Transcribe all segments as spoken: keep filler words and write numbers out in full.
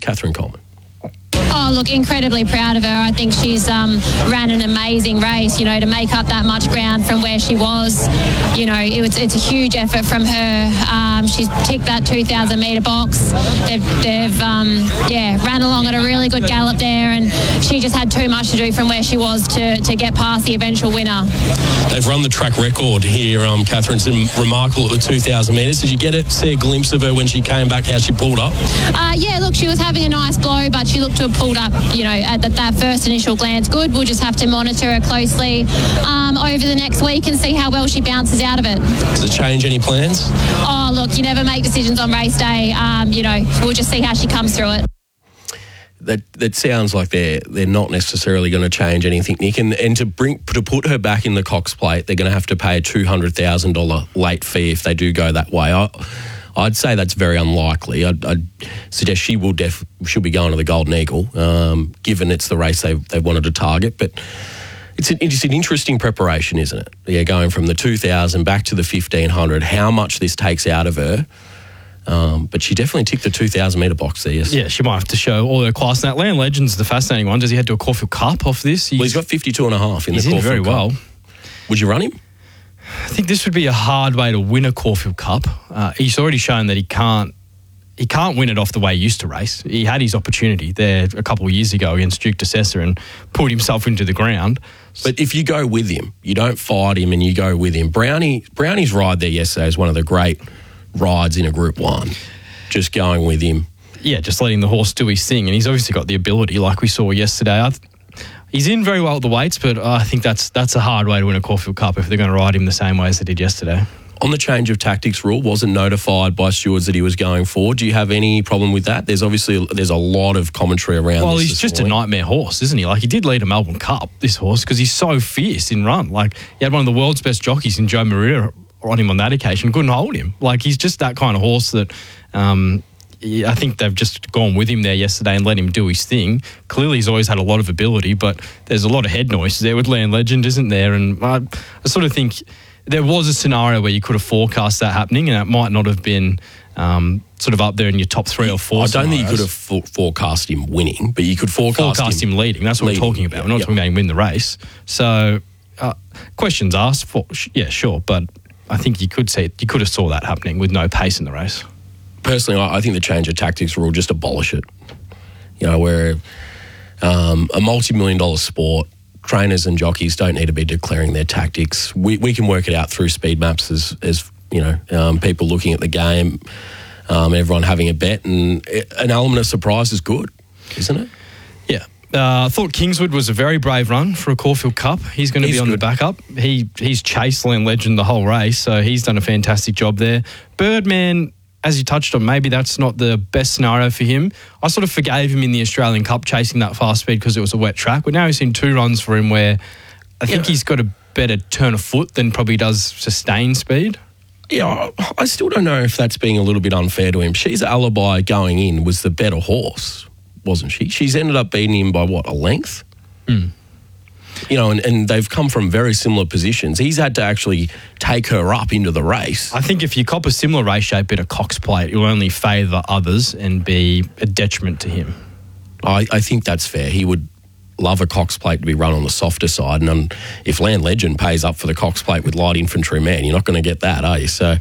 Catherine Coleman. Oh, look, incredibly proud of her. I think she's um, ran an amazing race, you know, to make up that much ground from where she was. You know, it was, it's a huge effort from her. Um, she's ticked that two thousand metre box. They've, they've um, yeah, ran along at a really good gallop there, and she just had too much to do from where she was to, to get past the eventual winner. They've run the track record here, um, Catherine. It's remarkable at the two thousand metres. Did you get it, see a glimpse of her when she came back, how she pulled up? Uh, yeah, look, she was having a nice blow, but she looked to have pulled up, you know, at the, that first initial glance good. We'll just have to monitor her closely um, over the next week and see how well she bounces out of it. Does it change any plans? Oh, look, you never make decisions on race day. Um, you know, we'll just see how she comes through it. That that sounds like they're they're not necessarily going to change anything, Nick. And, and to bring to put her back in the Cox Plate, they're going to have to pay a two hundred thousand dollars late fee if they do go that way. I, I'd say that's very unlikely. I'd, I'd suggest she will def she'll be going to the Golden Eagle, um, given it's the race they they wanted to target. But it's an, it's an interesting preparation, isn't it? Yeah, going from the two thousand back to the fifteen hundred. How much this takes out of her. Um, but she definitely ticked the two thousand metre box there, yes. Yeah, she might have to show all her class. Now, Land Legend's the fascinating one. Does he head to a Caulfield Cup off this? He's, well, he's got fifty-two and a half in the Caulfield Cup. He's in very well. Would you run him? I think this would be a hard way to win a Caulfield Cup. Uh, he's already shown that he can't he can't win it off the way he used to race. He had his opportunity there a couple of years ago against Duke DeSessa and pulled himself into the ground. But if you go with him, you don't fight him and you go with him. Brownie Brownie's ride there yesterday is one of the great rides in a Group One. Just going with him. Yeah, just letting the horse do his thing. And he's obviously got the ability like we saw yesterday. I th- he's in very well at the weights, but uh, I think that's that's a hard way to win a Caulfield Cup if they're going to ride him the same way as they did yesterday. On the change of tactics rule, wasn't notified by stewards that he was going forward. Do you have any problem with that? There's obviously there's a lot of commentary around well, this. Well, he's just morning. a nightmare horse, isn't he? Like, he did lead a Melbourne Cup, this horse, because he's so fierce in run. Like, he had one of the world's best jockeys in Joe Maria on him on that occasion, couldn't hold him. Like, he's just that kind of horse that... Um, I think they've just gone with him there yesterday and let him do his thing. Clearly, he's always had a lot of ability, but there's a lot of head noise there with Land Legend, isn't there? And I, I sort of think there was a scenario where you could have forecast that happening, and it might not have been um, sort of up there in your top three or four. I don't scenarios. think you could have for- forecast him winning, but you could forecast, forecast him, him leading. That's what leading. we're talking about. We're not yep. talking about him win the race. So, uh, questions asked for, yeah, sure, but I think you could see you could have saw that happening with no pace in the race. Personally, I think the change of tactics rule, just abolish it. You know, where um, a multi-million dollar sport, trainers and jockeys don't need to be declaring their tactics. We we can work it out through speed maps as, as you know, um, people looking at the game, um, everyone having a bet, and it, an element of surprise is good, isn't it? Yeah. Uh, I thought Kingswood was a very brave run for a Caulfield Cup. He's going to he's be on good. the backup. He He's chased Land Legend the whole race, so he's done a fantastic job there. Birdman... As you touched on, maybe that's not the best scenario for him. I sort of forgave him in the Australian Cup chasing that fast speed because it was a wet track. But now he's seen two runs for him where I think yeah. he's got a better turn of foot than probably does sustained speed. Yeah, I still don't know if that's being a little bit unfair to him. She's alibi going in was the better horse, wasn't she? She's ended up beating him by, what, a length? Mm. You know, and, and they've come from very similar positions. He's had to actually take her up into the race. I think if you cop a similar race shape at a Cox Plate, it will only favour others and be a detriment to him. I, I think that's fair. He would love a Cox Plate to be run on the softer side. And um, if Land Legend pays up for the Cox Plate with light infantry man, you're not going to get that, are you? So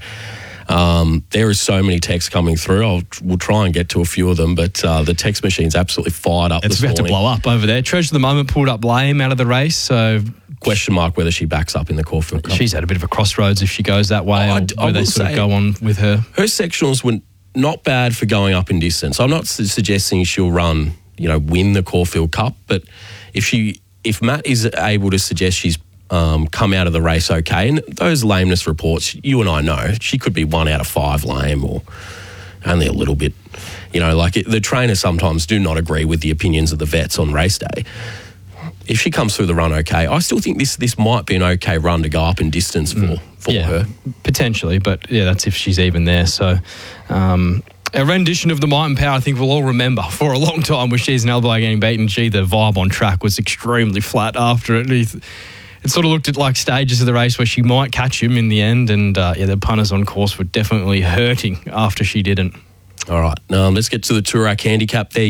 um, there is so many texts coming through. I'll, we'll try and get to a few of them, but uh, the text machine's absolutely fired up it's this morning. It's about to blow up over there. Treasure of the Moment pulled up lame out of the race, so... Question mark whether she backs up in the Caulfield Cup. She's at a bit of a crossroads if she goes that way, oh, or I, where they sort of go on with her. Her sectionals were not bad for going up in distance. I'm not su- suggesting she'll run, you know, win the Caulfield Cup, but if she, if Matt is able to suggest she's um, come out of the race okay, and those lameness reports, you and I know, she could be one out of five lame or only a little bit. You know, like it, the trainers sometimes do not agree with the opinions of the vets on race day. If she comes through the run okay, I still think this this might be an okay run to go up in distance for, mm. for yeah, her. Potentially, but yeah, that's if she's even there. So um, a rendition of the Might and Power I think we'll all remember for a long time was She's an Elbow getting beaten. Gee, the vibe on track was extremely flat after it. It sort of looked at like stages of the race where she might catch him in the end, and uh, yeah, the punters on course were definitely hurting after she didn't. All right, um, let's get to the Toorak handicap there.